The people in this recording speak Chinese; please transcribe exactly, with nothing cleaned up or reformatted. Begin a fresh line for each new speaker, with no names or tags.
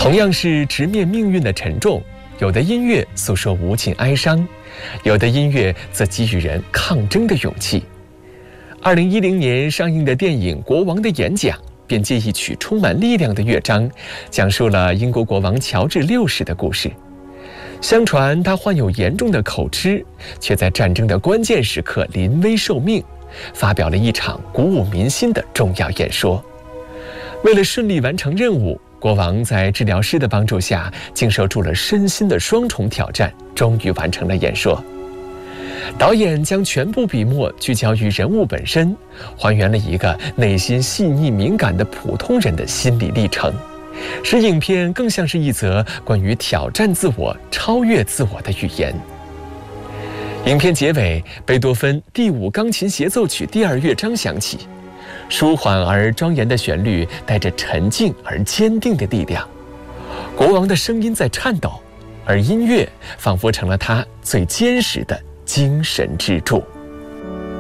同样是直面命运的沉重，有的音乐诉说无尽哀伤，有的音乐则给予人抗争的勇气。二零一零年上映的电影《国王的演讲》便借一曲充满力量的乐章，讲述了英国国王乔治六世的故事。相传他患有严重的口吃，却在战争的关键时刻临危受命，发表了一场鼓舞民心的重要演说。为了顺利完成任务，国王在治疗师的帮助下，经受住了身心的双重挑战，终于完成了演说。导演将全部笔墨聚焦于人物本身，还原了一个内心细腻敏感的普通人的心理历程，使影片更像是一则关于挑战自我、超越自我的语言。影片结尾，贝多芬第五钢琴协奏曲第二乐章响起，舒缓而庄严的旋律带着沉静而坚定的力量，国王的声音在颤抖，而音乐仿佛成了他最坚实的精神支柱。